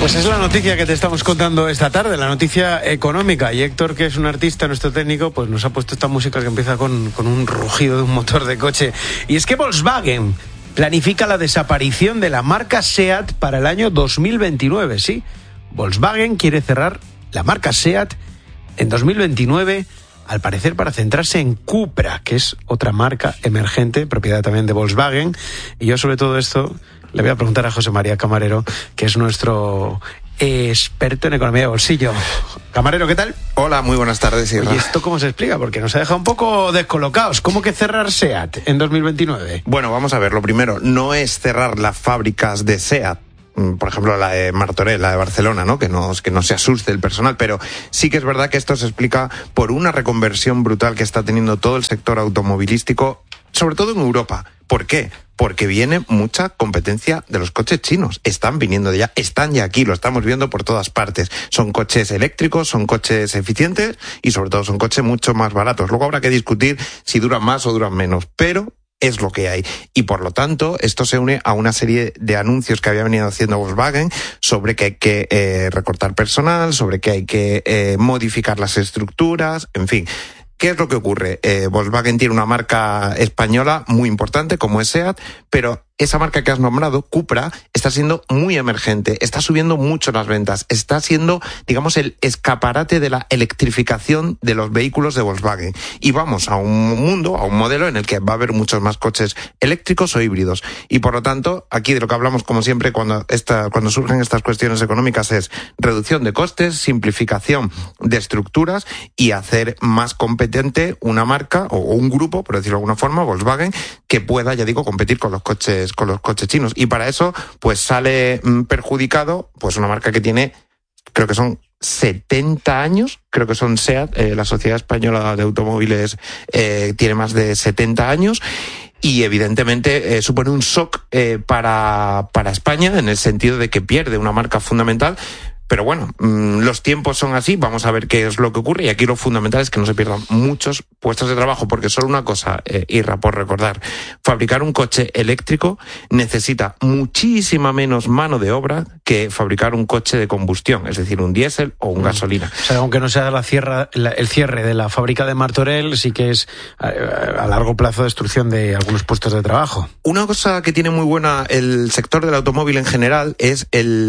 Pues es la noticia que te estamos contando esta tarde, la noticia económica. Y Héctor, que es un artista, nuestro técnico, pues nos ha puesto esta música que empieza con un rugido de un motor de coche. Y es que Volkswagen planifica la desaparición de la marca SEAT para el año 2029, ¿sí? Volkswagen quiere cerrar la marca SEAT en 2029, al parecer para centrarse en Cupra, que es otra marca emergente, propiedad también de Volkswagen. Y yo sobre todo esto le voy a preguntar a José María Camarero, que es nuestro experto en economía de bolsillo. Camarero, ¿qué tal? Hola, muy buenas tardes, Irra. Oye, ¿esto cómo se explica? Porque nos ha dejado un poco descolocados. ¿Cómo que cerrar SEAT en 2029? Bueno, vamos a ver. Lo primero, no es cerrar las fábricas de SEAT. Por ejemplo, la de Martorell, la de Barcelona, ¿no? Que no se asuste el personal, pero sí que es verdad que esto se explica por una reconversión brutal que está teniendo todo el sector automovilístico, sobre todo en Europa. ¿Por qué? Porque viene mucha competencia de los coches chinos. Están viniendo de allá, están ya aquí, lo estamos viendo por todas partes. Son coches eléctricos, son coches eficientes y sobre todo son coches mucho más baratos. Luego habrá que discutir si duran más o duran menos, pero es lo que hay. Y por lo tanto, esto se une a una serie de anuncios que había venido haciendo Volkswagen sobre que hay que recortar personal, sobre que hay que modificar las estructuras, en fin. ¿Qué es lo que ocurre? Volkswagen tiene una marca española muy importante como es SEAT, pero esa marca que has nombrado, Cupra, está siendo muy emergente, está subiendo mucho las ventas, está siendo, digamos, el escaparate de la electrificación de los vehículos de Volkswagen. Y vamos a un mundo, a un modelo en el que va a haber muchos más coches eléctricos o híbridos. Y por lo tanto, aquí de lo que hablamos, como siempre, cuando surgen estas cuestiones económicas es reducción de costes, simplificación de estructuras y hacer más competente una marca o un grupo, por decirlo de alguna forma, Volkswagen, que pueda, ya digo, competir con los coches chinos. Y para eso, pues sale perjudicado, pues una marca que tiene, creo que son 70 años, creo que son SEAT, la Sociedad Española de Automóviles tiene más de 70 años, y evidentemente supone un shock para España, en el sentido de que pierde una marca fundamental. Pero bueno, los tiempos son así, vamos a ver qué es lo que ocurre, y aquí lo fundamental es que no se pierdan muchos puestos de trabajo, porque solo una cosa, Irra, por recordar, fabricar un coche eléctrico necesita muchísima menos mano de obra que fabricar un coche de combustión, es decir, un diésel o un gasolina. O sea, aunque no sea el cierre de la fábrica de Martorell, sí que es a largo plazo destrucción de algunos puestos de trabajo. Una cosa que tiene muy buena el sector del automóvil en general es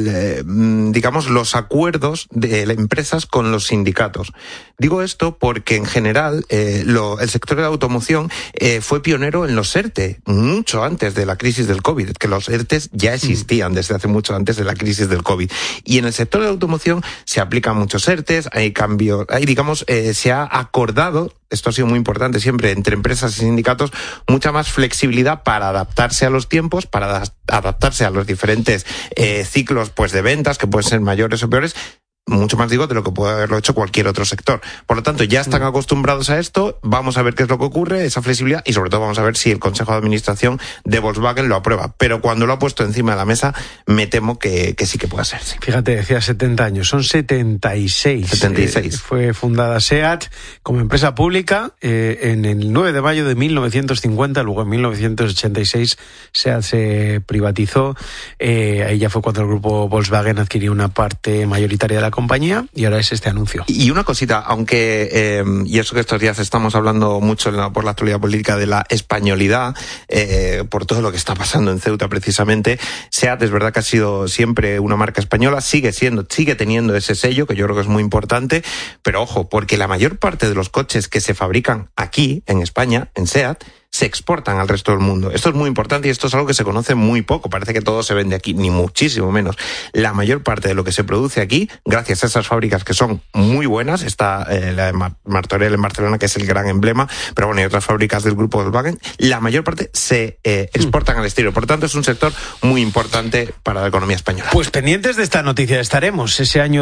digamos, los acuerdos de empresas con los sindicatos. Digo esto porque en general el sector de la automoción fue pionero en los ERTE, mucho antes de la crisis del COVID, que los ERTEs ya existían desde hace mucho antes de la crisis del COVID. Y en el sector de la automoción se aplican muchos ERTEs, hay cambios, se ha acordado, esto ha sido muy importante siempre entre empresas y sindicatos, mucha más flexibilidad para adaptarse a los tiempos, para adaptarse a los diferentes ciclos pues de ventas, que pueden ser mayores o peores, mucho más digo de lo que puede haberlo hecho cualquier otro sector. Por lo tanto, ya están acostumbrados a esto, vamos a ver qué es lo que ocurre, esa flexibilidad, y sobre todo vamos a ver si el Consejo de Administración de Volkswagen lo aprueba. Pero cuando lo ha puesto encima de la mesa, me temo que sí que puede ser. Sí. Fíjate, decía 70 años, son 76. 76. Fue fundada SEAT como empresa pública en el 9 de mayo de 1950, luego en 1986 SEAT se privatizó, ahí ya fue cuando el grupo Volkswagen adquirió una parte mayoritaria de la compañía, y ahora es este anuncio. Y una cosita, aunque, y eso que estos días estamos hablando mucho por la actualidad política de la españolidad, por todo lo que está pasando en Ceuta precisamente, SEAT es verdad que ha sido siempre una marca española, sigue teniendo ese sello, que yo creo que es muy importante, pero ojo, porque la mayor parte de los coches que se fabrican aquí, en España, en SEAT, se exportan al resto del mundo. Esto es muy importante y esto es algo que se conoce muy poco. Parece que todo se vende aquí, ni muchísimo menos. La mayor parte de lo que se produce aquí, gracias a esas fábricas que son muy buenas, está la de Martorell en Barcelona, que es el gran emblema, pero bueno, hay otras fábricas del grupo Volkswagen, la mayor parte se exportan al exterior. Por tanto, es un sector muy importante para la economía española. Pues pendientes de esta noticia estaremos. Ese año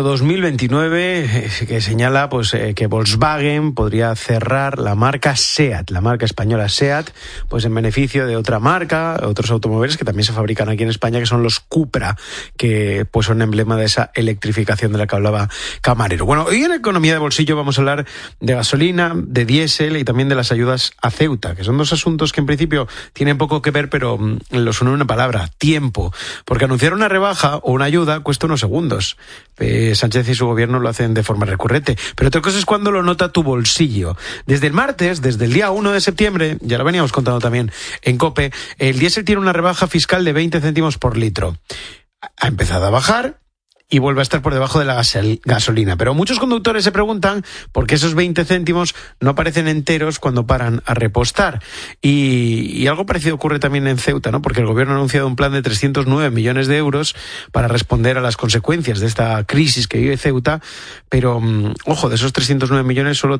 2029 que señala pues que Volkswagen podría cerrar la marca SEAT, la marca española SEAT, SEAT, pues en beneficio de otra marca, otros automóviles que también se fabrican aquí en España, que son los Cupra, que pues son emblema de esa electrificación de la que hablaba Camarero. Bueno, hoy en Economía de Bolsillo vamos a hablar de gasolina, de diésel y también de las ayudas a Ceuta, que son dos asuntos que en principio tienen poco que ver, pero los une una palabra: tiempo. Porque anunciar una rebaja o una ayuda cuesta unos segundos. Sánchez y su gobierno lo hacen de forma recurrente. Pero otra cosa es cuando lo nota tu bolsillo. Desde el martes, desde el día 1 de septiembre, ya lo veníamos contando también en COPE, el diésel tiene una rebaja fiscal de 20 céntimos por litro. Ha empezado a bajar y vuelve a estar por debajo de la gasolina. Pero muchos conductores se preguntan por qué esos 20 céntimos no aparecen enteros cuando paran a repostar. Y algo parecido ocurre también en Ceuta, ¿no? Porque el gobierno ha anunciado un plan de 309 millones de euros para responder a las consecuencias de esta crisis que vive Ceuta. Pero, ojo, de esos 309 millones, solo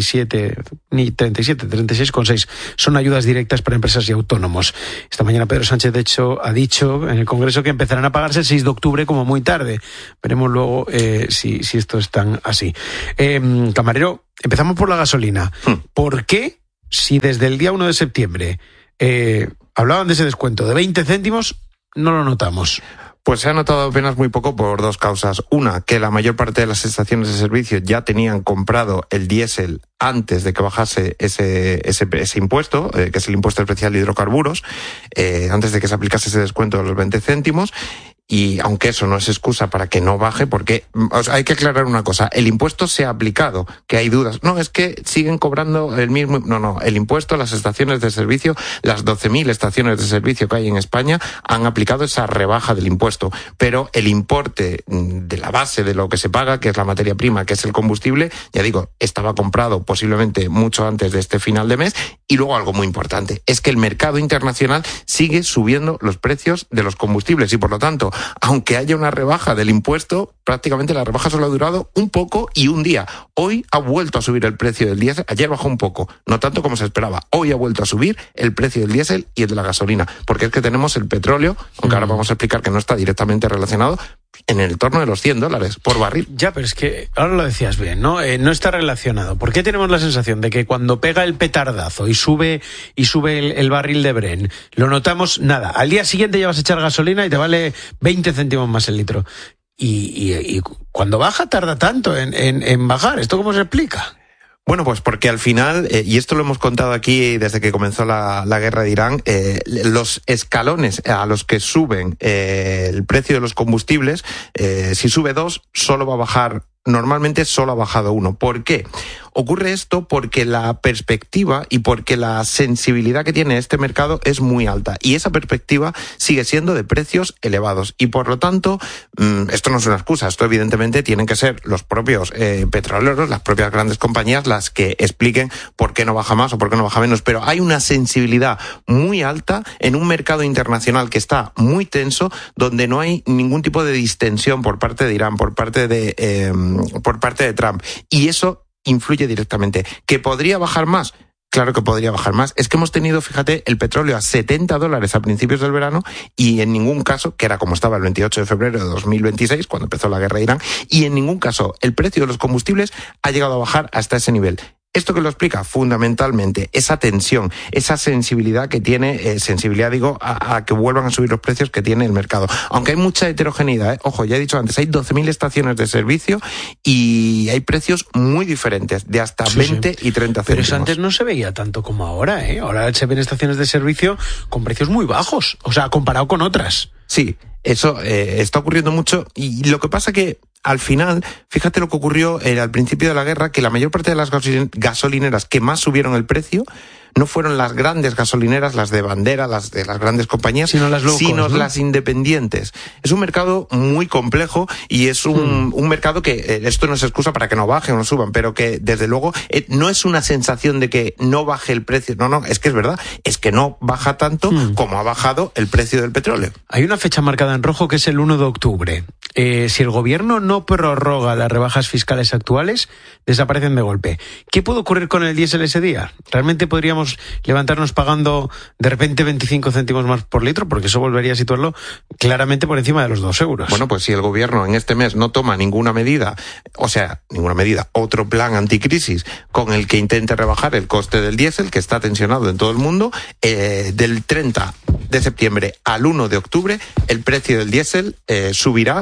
36,6 son ayudas directas para empresas y autónomos. Esta mañana Pedro Sánchez, de hecho, ha dicho en el Congreso que empezarán a pagarse el 6 de octubre como muy tarde. Veremos luego si esto es tan así. Camarero, empezamos por la gasolina. ¿Por qué, si desde el día 1 de septiembre hablaban de ese descuento de 20 céntimos, no lo notamos? Pues se ha notado apenas muy poco por dos causas. Una, que la mayor parte de las estaciones de servicio ya tenían comprado el diésel antes de que bajase ese impuesto, que es el impuesto especial de hidrocarburos, antes de que se aplicase ese descuento de los 20 céntimos. Y aunque eso no es excusa para que no baje, porque hay que aclarar una cosa: el impuesto se ha aplicado, que hay dudas. No, es que siguen cobrando el mismo. No, el impuesto, las estaciones de servicio, las 12.000 estaciones de servicio que hay en España han aplicado esa rebaja del impuesto. Pero el importe de la base de lo que se paga, que es la materia prima, que es el combustible, ya digo, estaba comprado posiblemente mucho antes de este final de mes. Y luego algo muy importante, es que el mercado internacional sigue subiendo los precios de los combustibles y por lo tanto, aunque haya una rebaja del impuesto, prácticamente la rebaja solo ha durado un poco y un día. Hoy ha vuelto a subir el precio del diésel, ayer bajó un poco, no tanto como se esperaba. Hoy ha vuelto a subir el precio del diésel y el de la gasolina, porque es que tenemos el petróleo, aunque ahora vamos a explicar que no está directamente relacionado, en el entorno de los $100 por barril. Ya, pero es que ahora lo decías bien, ¿no? No está relacionado. ¿Por qué tenemos la sensación de que cuando pega el petardazo y sube el barril de Brent, lo notamos, nada, al día siguiente ya vas a echar gasolina y te vale 20 céntimos más el litro? Y cuando baja tarda tanto en bajar? ¿Esto cómo se explica? Bueno, pues porque al final, y esto lo hemos contado aquí desde que comenzó la guerra de Irán, los escalones a los que suben el precio de los combustibles, si sube 2, solo va a bajar. Normalmente solo ha bajado 1. ¿Por qué? Ocurre esto porque la perspectiva y porque la sensibilidad que tiene este mercado es muy alta. Y esa perspectiva sigue siendo de precios elevados. Y por lo tanto, esto no es una excusa. Esto evidentemente tienen que ser los propios petroleros, las propias grandes compañías, las que expliquen por qué no baja más o por qué no baja menos. Pero hay una sensibilidad muy alta en un mercado internacional que está muy tenso, donde no hay ningún tipo de distensión por parte de Irán, por parte de Trump. Y eso influye directamente. ¿Que podría bajar más? Claro que podría bajar más. Es que hemos tenido, fíjate, el petróleo a $70 a principios del verano y en ningún caso, que era como estaba el 28 de febrero de 2026, cuando empezó la guerra de Irán, y en ningún caso el precio de los combustibles ha llegado a bajar hasta ese nivel. ¿Esto qué lo explica? Fundamentalmente esa tensión, esa sensibilidad que tiene, a que vuelvan a subir los precios que tiene el mercado. Aunque hay mucha heterogeneidad, Ojo, ya he dicho antes, hay 12.000 estaciones de servicio y hay precios muy diferentes, de hasta 20 y 30 céntimos. Pero eso antes no se veía tanto como ahora, Ahora se ven estaciones de servicio con precios muy bajos, o sea, comparado con otras. Sí, eso está ocurriendo mucho y lo que pasa que al final, fíjate lo que ocurrió al principio de la guerra, que la mayor parte de las gasolineras que más subieron el precio no fueron las grandes gasolineras, las de bandera, las de las grandes compañías, sino las locos, sino las independientes. Es un mercado muy complejo y es un mercado que esto no es excusa para que no bajen o no suban, pero que desde luego no es una sensación de que no baje el precio. No, es que es verdad, es que no baja tanto como ha bajado el precio del petróleo. Hay una fecha marcada en rojo que es el 1 de octubre. si el gobierno no prorroga las rebajas fiscales actuales, desaparecen de golpe. ¿Qué puede ocurrir con el diésel ese día? ¿Realmente podríamos levantarnos pagando de repente 25 céntimos más por litro? Porque eso volvería a situarlo claramente por encima de los 2 euros. Bueno, pues si el gobierno en este mes no toma ninguna medida, otro plan anticrisis con el que intente rebajar el coste del diésel, que está tensionado en todo el mundo, del 30 de septiembre al 1 de octubre, el precio del diésel subirá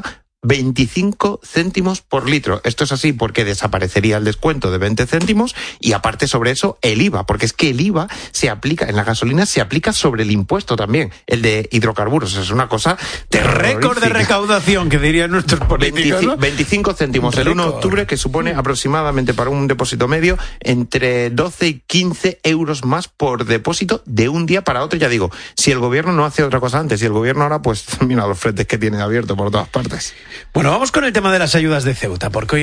25 céntimos por litro. Esto es así porque desaparecería el descuento de 20 céntimos y aparte sobre eso el IVA, porque es que el IVA se aplica, en la gasolina se aplica sobre el impuesto también, el de hidrocarburos. Es una cosa terrorífica. Récord de recaudación, que dirían nuestros políticos, ¿no? 25 céntimos el 1 de octubre, que supone aproximadamente para un depósito medio entre 12 y 15 euros más por depósito de un día para otro. Ya digo, si el gobierno no hace otra cosa antes, y el gobierno ahora, pues mira los frentes que tiene abierto por todas partes. Bueno, vamos con el tema de las ayudas de Ceuta, porque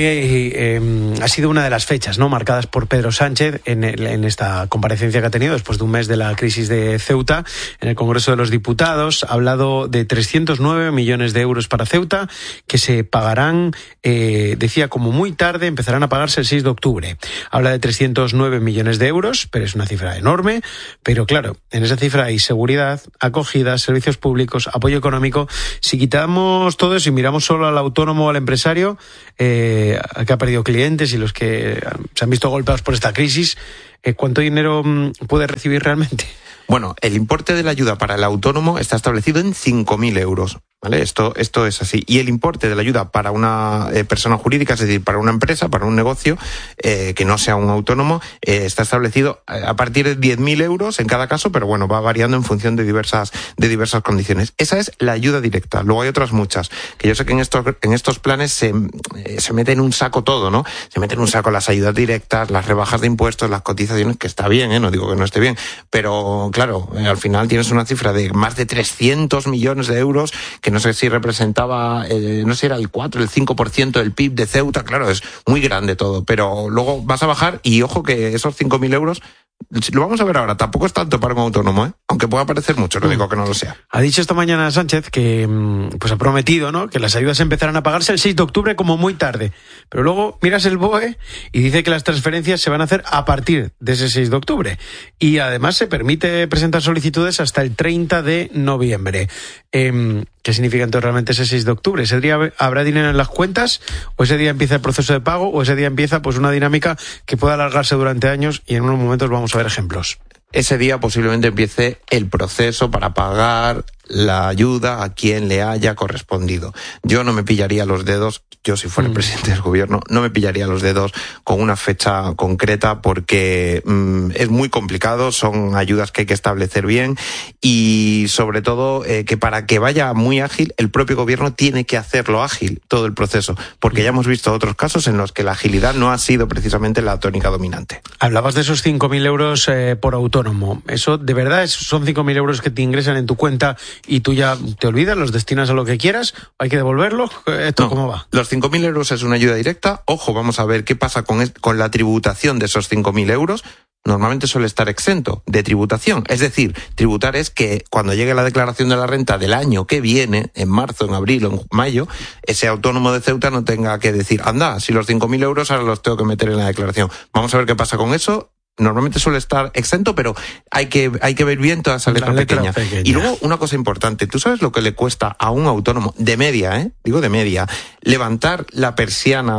hoy ha sido una de las fechas, ¿no?, marcadas por Pedro Sánchez en esta comparecencia que ha tenido después de un mes de la crisis de Ceuta en el Congreso de los Diputados. Ha hablado de 309 millones de euros para Ceuta, que se pagarán, decía, como muy tarde, empezarán a pagarse el 6 de octubre. Habla de 309 millones de euros, pero es una cifra enorme. Pero claro, en esa cifra hay seguridad, acogida, servicios públicos, apoyo económico. Si quitamos todo eso y miramos solo al autónomo o al empresario, que ha perdido clientes y los que se han visto golpeados por esta crisis, ¿cuánto dinero puede recibir realmente? Bueno, el importe de la ayuda para el autónomo está establecido en 5.000 euros. ¿Vale? Esto es así. Y el importe de la ayuda para una persona jurídica, es decir, para una empresa, para un negocio, que no sea un autónomo, está establecido a partir de 10.000 euros en cada caso, pero bueno, va variando en función de diversas condiciones. Esa es la ayuda directa. Luego hay otras muchas, que yo sé que en estos planes se mete en un saco todo, ¿no? Se mete en un saco las ayudas directas, las rebajas de impuestos, las cotizaciones, que está bien, no digo que no esté bien, pero claro, al final tienes una cifra de más de 300 millones de euros, que no sé si representaba, no sé, era el 4, el 5% del PIB de Ceuta. Claro, es muy grande todo, pero luego vas a bajar y ojo que esos 5.000 euros, lo vamos a ver ahora, tampoco es tanto para un autónomo, aunque pueda parecer mucho, no digo que no lo sea. Ha dicho esta mañana Sánchez que pues ha prometido, ¿no?, que las ayudas empezarán a pagarse el 6 de octubre como muy tarde, pero luego miras el BOE y dice que las transferencias se van a hacer a partir de ese 6 de octubre y además se permite presentar solicitudes hasta el 30 de noviembre. ¿Qué significa entonces realmente ese 6 de octubre? ¿Ese día habrá dinero en las cuentas? ¿O ese día empieza el proceso de pago? ¿O ese día empieza pues una dinámica que pueda alargarse durante años? Y en unos momentos vamos a ver ejemplos. Ese día posiblemente empiece el proceso para pagar la ayuda a quien le haya correspondido. Yo no me pillaría los dedos, yo si fuera el presidente del gobierno, no me pillaría los dedos con una fecha concreta porque es muy complicado, son ayudas que hay que establecer bien y sobre todo que para que vaya muy ágil, el propio gobierno tiene que hacerlo ágil, todo el proceso, porque ya hemos visto otros casos en los que la agilidad no ha sido precisamente la tónica dominante. Hablabas de esos 5.000 euros por autónomo. ¿Eso de verdad son 5.000 euros que te ingresan en tu cuenta y tú ya te olvidas, los destinas a lo que quieras? ¿Hay que devolverlos? ¿Esto cómo va? Los 5.000 euros es una ayuda directa. Ojo, vamos a ver qué pasa con la tributación de esos 5.000 euros. Normalmente suele estar exento de tributación. Es decir, tributar es que cuando llegue la declaración de la renta del año que viene, en marzo, en abril o en mayo, ese autónomo de Ceuta no tenga que decir, anda, si los 5.000 euros ahora los tengo que meter en la declaración. Vamos a ver qué pasa con eso. Normalmente suele estar exento, pero hay que ver bien toda esa letra pequeña. Y luego, una cosa importante, ¿tú sabes lo que le cuesta a un autónomo, de media, digo de media, levantar la persiana,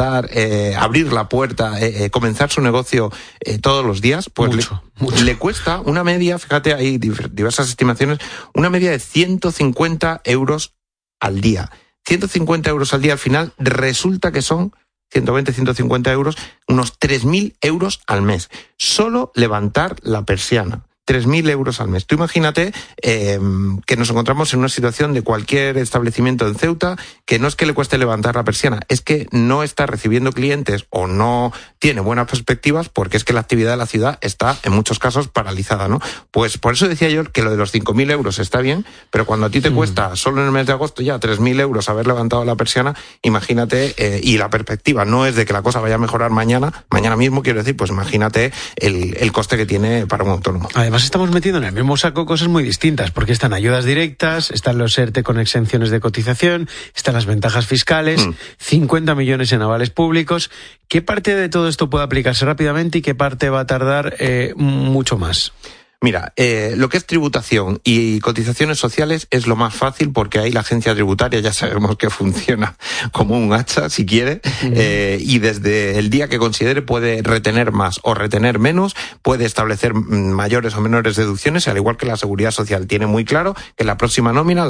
abrir la puerta, comenzar su negocio todos los días? Pues mucho. Le cuesta una media, fíjate, hay diversas estimaciones, una media de 150 euros al día. 150 euros al día al final resulta que son 120, 150 euros, unos 3.000 euros al mes. Solo levantar la persiana. 3.000 euros al mes. Tú imagínate que nos encontramos en una situación de cualquier establecimiento en Ceuta que no es que le cueste levantar la persiana, es que no está recibiendo clientes o no tiene buenas perspectivas porque es que la actividad de la ciudad está en muchos casos paralizada, ¿no? Pues por eso decía yo que lo de los 5.000 euros está bien, pero cuando a ti te cuesta solo en el mes de agosto ya 3.000 euros haber levantado la persiana, imagínate, y la perspectiva no es de que la cosa vaya a mejorar mañana mismo, quiero decir, pues imagínate el coste que tiene para un autónomo. Además, además estamos metiendo en el mismo saco cosas muy distintas, porque están ayudas directas, están los ERTE con exenciones de cotización, están las ventajas fiscales, 50 millones en avales públicos. ¿Qué parte de todo esto puede aplicarse rápidamente y qué parte va a tardar mucho más? Mira, lo que es tributación y cotizaciones sociales es lo más fácil porque ahí la agencia tributaria ya sabemos que funciona como un hacha, si quiere, y desde el día que considere puede retener más o retener menos, puede establecer mayores o menores deducciones, al igual que la seguridad social. Tiene muy claro que en la próxima nómina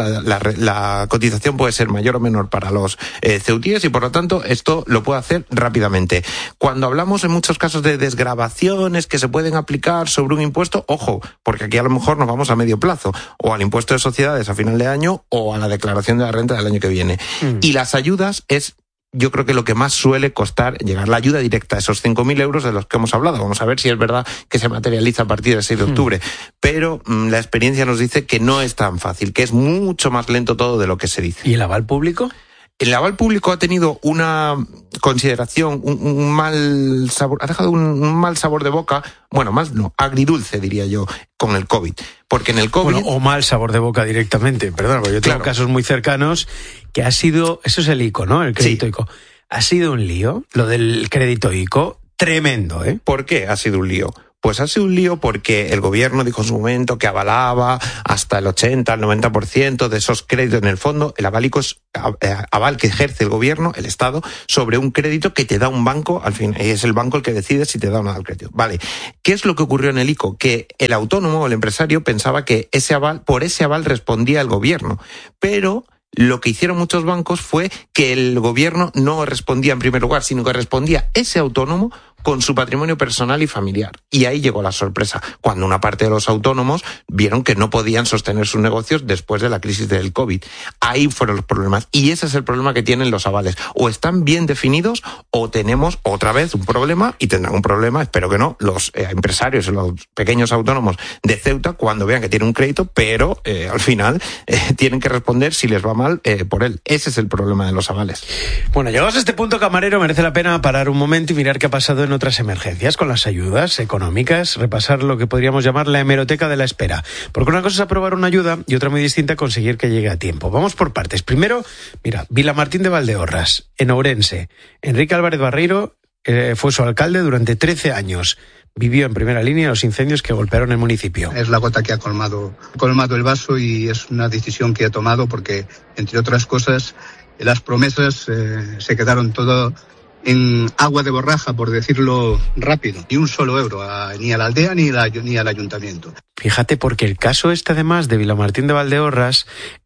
la cotización puede ser mayor o menor para los ceutíes y por lo tanto esto lo puede hacer rápidamente. Cuando hablamos en muchos casos de desgravaciones que se pueden aplicar sobre un impuesto, ojo, porque aquí a lo mejor nos vamos a medio plazo, o al impuesto de sociedades a final de año, o a la declaración de la renta del año que viene. Y las ayudas es, yo creo que lo que más suele costar llegar, la ayuda directa, esos 5.000 euros de los que hemos hablado. Vamos a ver si es verdad que se materializa a partir del 6 de octubre. Pero la experiencia nos didice que no es tan fácil, que es mucho más lento todo de lo que se dice. ¿Y el aval público? El aval público ha tenido una consideración, un mal sabor, ha dejado un mal sabor de boca, bueno, más no, agridulce diría yo, con el COVID. Porque en el COVID... Bueno, o mal sabor de boca directamente, perdón, porque yo tengo casos muy cercanos que ha sido, eso es el ICO, ¿no? El crédito ICO. Ha sido un lío, lo del crédito ICO, tremendo, ¿eh? ¿Por qué ha sido un lío? Pues ha sido un lío porque el gobierno dijo en su momento que avalaba hasta el 80, el 90% de esos créditos. En el fondo, el aval ICO es aval que ejerce el gobierno, el Estado, sobre un crédito que te da un banco, al fin, es el banco el que decide si te da o no el crédito. Vale, ¿qué es lo que ocurrió en el ICO? Que el autónomo o el empresario pensaba que por ese aval respondía el gobierno, pero... Lo que hicieron muchos bancos fue que el gobierno no respondía en primer lugar, sino que respondía ese autónomo con su patrimonio personal y familiar. Y ahí llegó la sorpresa, cuando una parte de los autónomos vieron que no podían sostener sus negocios después de la crisis del COVID. Ahí fueron los problemas. Y ese es el problema que tienen los avales. O están bien definidos o tenemos otra vez un problema, y tendrán un problema, espero que no, los empresarios y los pequeños autónomos de Ceuta cuando vean que tienen un crédito, pero al final tienen que responder si les va mal por él. Ese es el problema de los avales. Bueno, llegados a este punto, camarero, merece la pena parar un momento y mirar qué ha pasado en otras emergencias con las ayudas económicas, repasar lo que podríamos llamar la hemeroteca de la espera. Porque una cosa es aprobar una ayuda y otra muy distinta conseguir que llegue a tiempo. Vamos por partes. Primero, mira, Vilamartín de Valdeorras, en Ourense. Enrique Álvarez Barreiro fue su alcalde durante 13 años. Vivió en primera línea los incendios que golpearon el municipio. Es la gota que ha colmado el vaso y es una decisión que ha tomado porque, entre otras cosas, las promesas se quedaron todo en agua de borraja, por decirlo rápido. Ni un solo euro ni a la aldea ni al ayuntamiento. Fíjate, porque el caso además de Vilamartín de Valdeorras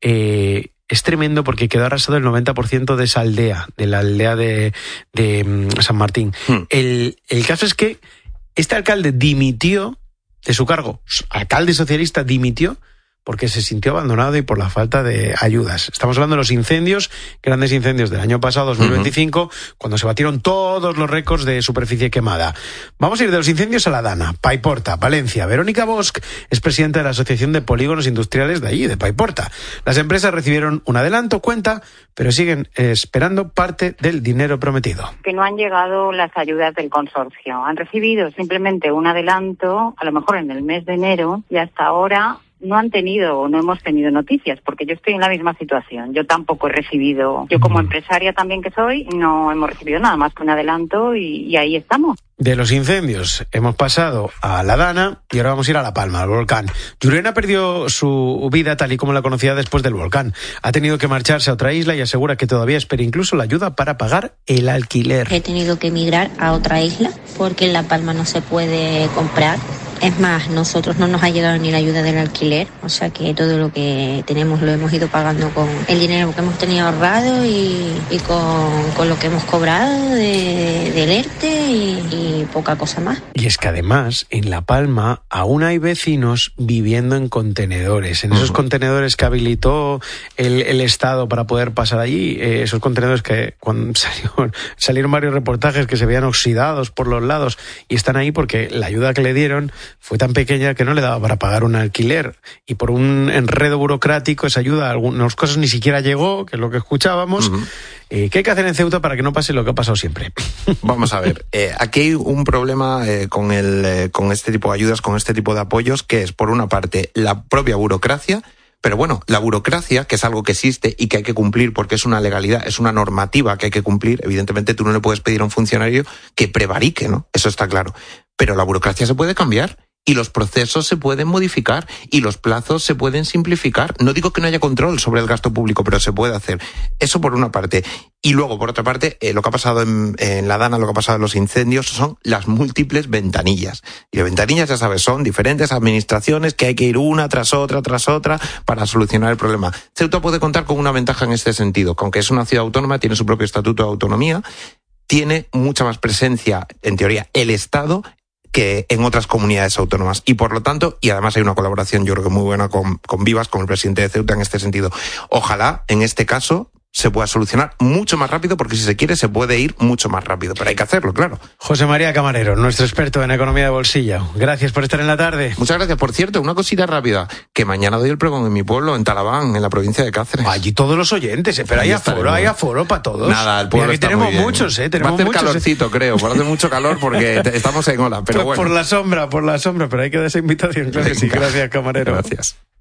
es tremendo porque quedó arrasado el 90% de esa aldea, de la aldea de San Martín. El caso es que este alcalde dimitió de su cargo, alcalde socialista dimitió porque se sintió abandonado y por la falta de ayudas. Estamos hablando de los incendios, grandes incendios del año pasado, 2025, cuando se batieron todos los récords de superficie quemada. Vamos a ir de los incendios a la Dana, Paiporta, Valencia. Verónica Bosch es presidenta de la Asociación de Polígonos Industriales de allí, de Paiporta. Las empresas recibieron un adelanto, pero siguen esperando parte del dinero prometido. Que no han llegado las ayudas del consorcio. Han recibido simplemente un adelanto, a lo mejor en el mes de enero, y hasta ahora no hemos tenido noticias, porque yo estoy en la misma situación. Yo tampoco he recibido, yo como empresaria también que soy, no hemos recibido nada más que un adelanto y ahí estamos. De los incendios hemos pasado a la Dana y ahora vamos a ir a La Palma, al volcán. Yurena perdió su vida tal y como la conocía después del volcán. Ha tenido que marcharse a otra isla y asegura que todavía espera incluso la ayuda para pagar el alquiler. He tenido que emigrar a otra isla porque en La Palma no se puede comprar. Es más, nosotros no nos ha llegado ni la ayuda del alquiler, o sea que todo lo que tenemos lo hemos ido pagando con el dinero que hemos tenido ahorrado y con lo que hemos cobrado del ERTE y poca cosa más. Y es que además en La Palma aún hay vecinos viviendo en contenedores, en esos contenedores que habilitó el Estado para poder pasar allí, esos contenedores que cuando salieron varios reportajes que se veían oxidados por los lados y están ahí porque la ayuda que le dieron fue tan pequeña que no le daba para pagar un alquiler y por un enredo burocrático esa ayuda a algunas cosas ni siquiera llegó, que es lo que escuchábamos, ¿Qué hay que hacer en Ceuta para que no pase lo que ha pasado siempre? Vamos a ver, aquí hay un problema con este tipo de ayudas, con este tipo de apoyos, que es, por una parte, la propia burocracia. Pero bueno, la burocracia, que es algo que existe y que hay que cumplir porque es una legalidad, es una normativa que hay que cumplir. Evidentemente tú no le puedes pedir a un funcionario que prevarique, ¿no? Eso está claro. Pero la burocracia se puede cambiar y los procesos se pueden modificar y los plazos se pueden simplificar. No digo que no haya control sobre el gasto público, pero se puede hacer. Eso por una parte. Y luego, por otra parte, lo que ha pasado en la Dana, lo que ha pasado en los incendios, son las múltiples ventanillas. Y las ventanillas, ya sabes, son diferentes administraciones que hay que ir una tras otra para solucionar el problema. Ceuta puede contar con una ventaja en este sentido, que aunque es una ciudad autónoma, tiene su propio estatuto de autonomía, tiene mucha más presencia, en teoría, el Estado que en otras comunidades autónomas. Y por lo tanto, y además hay una colaboración yo creo que muy buena con Vivas, con el presidente de Ceuta en este sentido. Ojalá, en este caso, se pueda solucionar mucho más rápido, porque si se quiere se puede ir mucho más rápido, pero hay que hacerlo, claro. José María Camarero, nuestro experto en economía de bolsillo. Gracias por estar en la tarde. Muchas gracias. Por cierto, una cosita rápida, que mañana doy el pregón en mi pueblo, en Talabán, en la provincia de Cáceres. Allí todos los oyentes, pero hay aforo para todos. Nada, el pueblo está tenemos muy bien. Muchos, tenemos va a hacer muchos, calorcito, creo, va a hacer mucho calor porque estamos en ola, pero pues bueno. Por la sombra, pero hay que dar esa invitación, claro que sí. Gracias, Camarero. Gracias.